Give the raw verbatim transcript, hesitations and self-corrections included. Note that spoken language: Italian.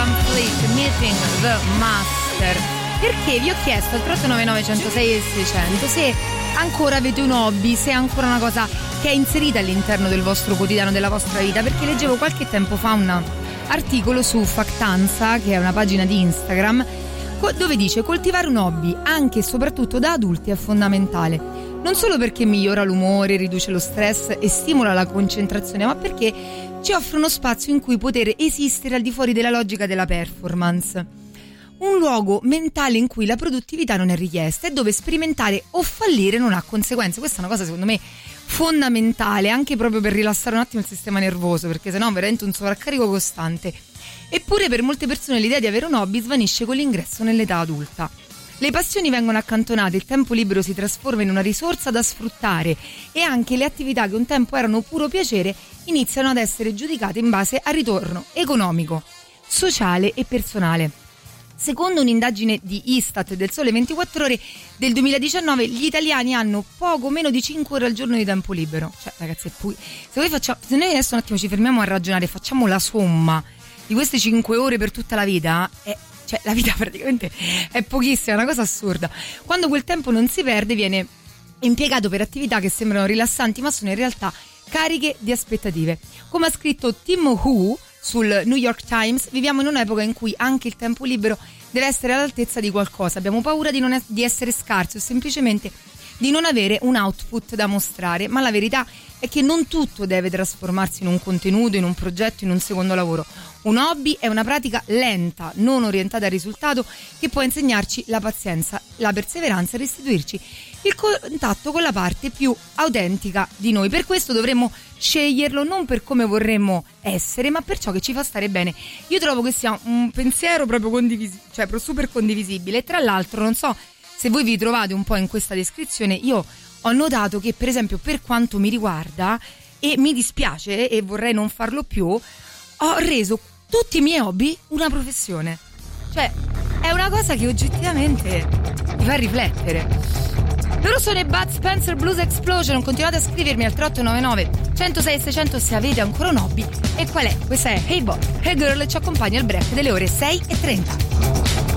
Van Fleet, Meeting the Master. Perché vi ho chiesto al tre otto nove nove uno zero sei e seicento se ancora avete un hobby, se è ancora una cosa che è inserita all'interno del vostro quotidiano, della vostra vita, perché leggevo qualche tempo fa un articolo su Factanza, che è una pagina di Instagram, dove dice: coltivare un hobby anche e soprattutto da adulti è fondamentale, non solo perché migliora l'umore, riduce lo stress e stimola la concentrazione, ma perché ci offre uno spazio in cui poter esistere al di fuori della logica della performance, un luogo mentale in cui la produttività non è richiesta e dove sperimentare o fallire non ha conseguenze. Questa è una cosa secondo me fondamentale, anche proprio per rilassare un attimo il sistema nervoso, perché sennò è veramente un sovraccarico costante. Eppure per molte persone l'idea di avere un hobby svanisce con l'ingresso nell'età adulta. Le passioni vengono accantonate, il tempo libero si trasforma in una risorsa da sfruttare e anche le attività che un tempo erano puro piacere iniziano ad essere giudicate in base al ritorno economico, sociale e personale. Secondo un'indagine di Istat del Sole ventiquattro Ore del duemiladiciannove, gli italiani hanno poco meno di cinque ore al giorno di tempo libero. Cioè, ragazzi, poi, se, voi facciamo, se noi adesso un attimo ci fermiamo a ragionare e facciamo la somma di queste cinque ore per tutta la vita, è, cioè la vita praticamente è pochissima, è una cosa assurda. Quando quel tempo non si perde, viene impiegato per attività che sembrano rilassanti ma sono in realtà cariche di aspettative. Come ha scritto Tim Hu sul New York Times, viviamo in un'epoca in cui anche il tempo libero deve essere all'altezza di qualcosa. Abbiamo paura di, non es- di essere scarsi o semplicemente di non avere un output da mostrare, ma la verità è che non tutto deve trasformarsi in un contenuto, in un progetto, in un secondo lavoro. Un hobby è una pratica lenta, non orientata al risultato, che può insegnarci la pazienza, la perseveranza e restituirci il contatto con la parte più autentica di noi. Per questo dovremmo sceglierlo non per come vorremmo essere, ma per ciò che ci fa stare bene. Io trovo che sia un pensiero proprio condivisibile, cioè super condivisibile. E tra l'altro, non so se voi vi trovate un po' in questa descrizione, io ho notato che, per esempio, per quanto mi riguarda, e mi dispiace e vorrei non farlo più, ho reso tutti i miei hobby una professione. Cioè, è una cosa che oggettivamente mi fa riflettere. Loro sono i Bud Spencer Blues Explosion. Continuate a scrivermi al tre otto nove nove uno zero sei seicento se avete ancora un hobby. E qual è? Questa è Hey Boy, Hey Girl e ci accompagna al break delle ore sei e trenta.